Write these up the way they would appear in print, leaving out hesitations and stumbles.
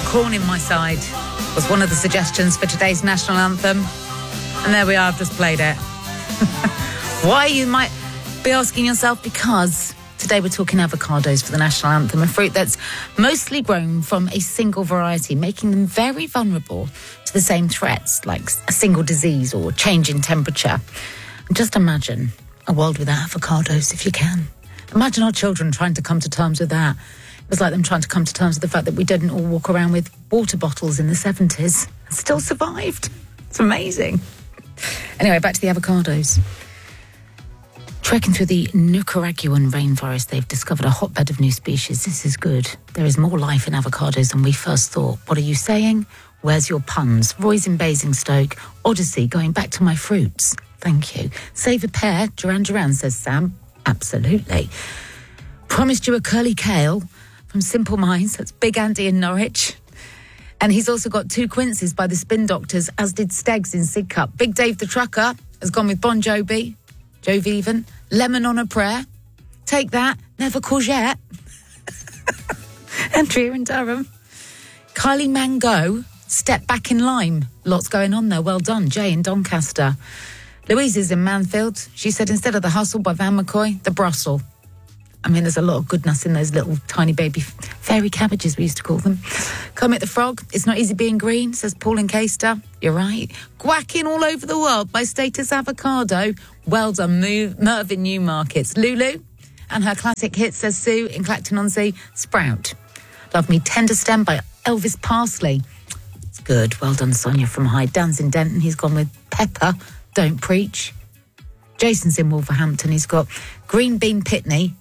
Corn in My Side was one of the suggestions for today's national anthem. And there we are, I've just played it. Why, you might be asking yourself? Because today we're talking avocados for the national anthem, a fruit that's mostly grown from a single variety, making them very vulnerable to the same threats like a single disease or change in temperature. And just imagine a world without avocados, if you can. Imagine our children trying to come to terms with that. It was like them trying to come to terms with the fact that we didn't all walk around with water bottles in the 70s and still survived. It's amazing. Anyway, back to the avocados. Trekking through the Nicaraguan rainforest, they've discovered a hotbed of new species. This is good. There is more life in avocados than we first thought. What are you saying? Where's your puns? Roy's in Basingstoke. Odyssey, going back to my fruits. Thank you. Save a pear. Duran Duran, says Sam. Absolutely. Promised you a curly kale from Simple Minds. That's Big Andy in Norwich. And he's also got 2 Quinces by the Spin Doctors, as did Stegs in Sidcup. Big Dave the Trucker has gone with Bon Jovi, Jovi even. Lemon on a Prayer. Take that. Never Courgette. Andrea in Durham. Kylie Mango. Step back in lime. Lots going on there. Well done. Jay in Doncaster. Louise is in Manfield. She said instead of the Hustle by Van McCoy, the Brussels. I mean, there's a lot of goodness in those little tiny baby fairy cabbages, we used to call them. Kermit the Frog, it's not easy being green, says Paul in Caister. You're right. Quacking all over the world by Status Avocado. Well done, Mervyn Newmarkets. Lulu and her classic hit, says Sue in Clacton-on-Sea. Sprout. Love Me Tender Stem by Elvis Parsley. It's good. Well done, Sonia from Hyde. Dan's in Denton. He's gone with Pepper. Don't Preach. Jason's in Wolverhampton. He's got Green Bean Pitney,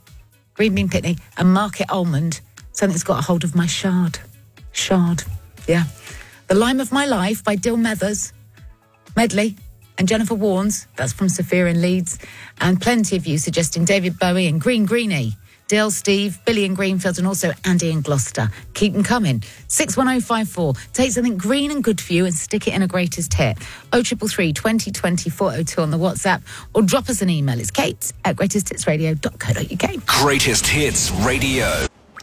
and Market Almond. Something's got a hold of my shard. Yeah. The Lime of My Life by Dill Medley, and Jennifer Warnes. That's from Sophia in Leeds. And plenty of you suggesting David Bowie and Green Greenie. Dill, Steve, Billy in Greenfield, and also Andy in Gloucester. Keep them coming. 61054. Take something green and good for you and stick it in a greatest hit. 0333 2020 402 on the WhatsApp, or drop us an email. It's kate@greatesthitsradio.co.uk. Greatest Hits Radio.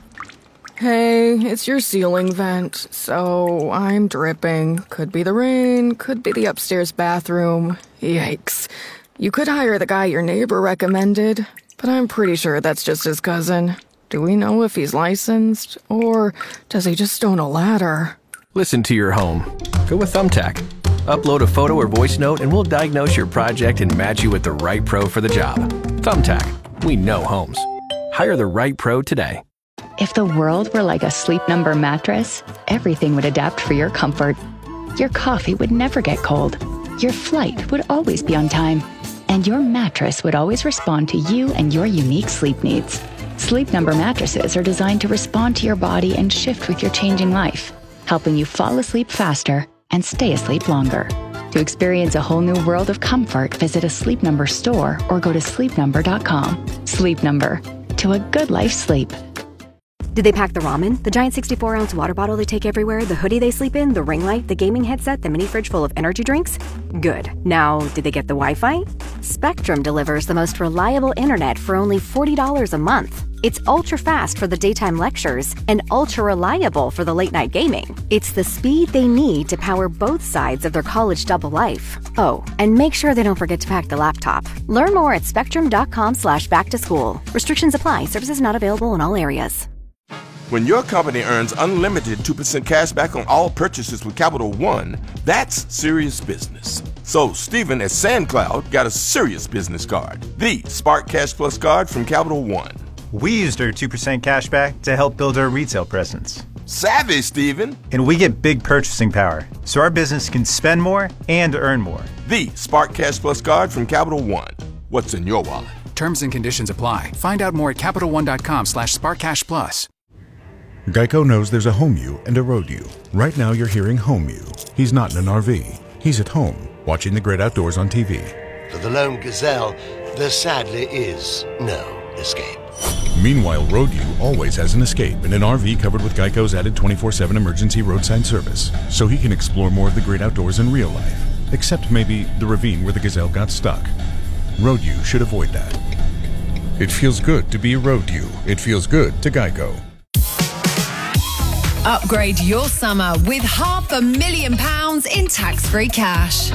Hey, it's your ceiling vent. So I'm dripping. Could be the rain, could be the upstairs bathroom. Yikes. You could hire the guy your neighbor recommended, but I'm pretty sure that's just his cousin. Do we know if he's licensed, or does he just own a ladder? Listen to your home. Go with Thumbtack. Upload a photo or voice note and we'll diagnose your project and match you with the right pro for the job. Thumbtack. We know homes. Hire the right pro today. If the world were like a Sleep Number mattress, everything would adapt for your comfort. Your coffee would never get cold. Your flight would always be on time. And your mattress would always respond to you and your unique sleep needs. Sleep Number mattresses are designed to respond to your body and shift with your changing life, helping you fall asleep faster and stay asleep longer. To experience a whole new world of comfort, visit a Sleep Number store or go to sleepnumber.com. Sleep Number. To a good night's sleep. Did they pack the ramen, the giant 64-ounce water bottle they take everywhere, the hoodie they sleep in, the ring light, the gaming headset, the mini fridge full of energy drinks? Good. Now, did they get the Wi-Fi? Spectrum delivers the most reliable internet for only $40 a month. It's ultra-fast for the daytime lectures and ultra-reliable for the late-night gaming. It's the speed they need to power both sides of their college double life. Oh, and make sure they don't forget to pack the laptop. Learn more at spectrum.com/back-to-school. Restrictions apply. Services not available in all areas. When your company earns unlimited 2% cash back on all purchases with Capital One, that's serious business. So Stephen at SandCloud got a serious business card, the Spark Cash Plus card from Capital One. We used our 2% cash back to help build our retail presence. Savvy, Stephen. And we get big purchasing power, so our business can spend more and earn more. The Spark Cash Plus card from Capital One. What's in your wallet? Terms and conditions apply. Find out more at CapitalOne.com/SparkCashPlus. Geico knows there's a home you and a road you. Right now you're hearing home you. He's not in an RV. He's at home, watching the great outdoors on TV. For the lone gazelle, there sadly is no escape. Meanwhile, Road U always has an escape in an RV covered with Geico's added 24/7 emergency roadside service, so he can explore more of the great outdoors in real life, except maybe the ravine where the gazelle got stuck. Road U should avoid that. It feels good to be a Road U. It feels good to Geico. Upgrade your summer with £500,000 in tax-free cash.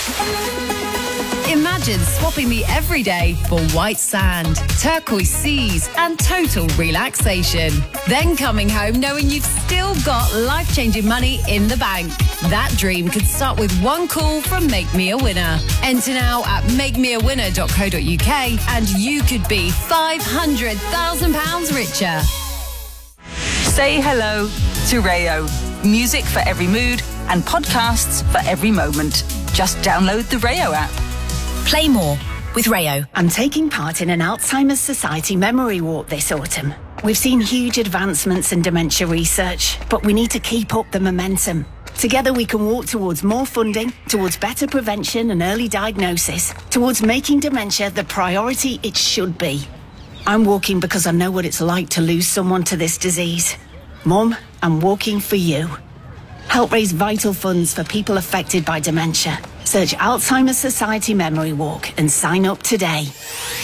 Imagine swapping the everyday for white sand, turquoise seas and total relaxation. Then coming home knowing you've still got life-changing money in the bank. That dream could start with one call from Make Me a Winner. Enter now at makemeawinner.co.uk and you could be £500,000 richer. Say hello to Rayo. Music for every mood and podcasts for every moment. Just download the Rayo app. Play more with Rayo. I'm taking part in an Alzheimer's Society memory walk this autumn. We've seen huge advancements in dementia research, but we need to keep up the momentum. Together we can walk towards more funding, towards better prevention and early diagnosis, towards making dementia the priority it should be. I'm walking because I know what it's like to lose someone to this disease. Mum, I'm walking for you. Help raise vital funds for people affected by dementia. Search Alzheimer's Society Memory Walk and sign up today.